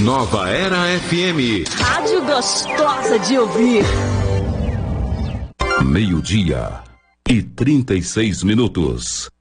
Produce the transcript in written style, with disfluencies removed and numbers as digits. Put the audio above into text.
Nova Era FM. Rádio gostosa de ouvir. 12:36.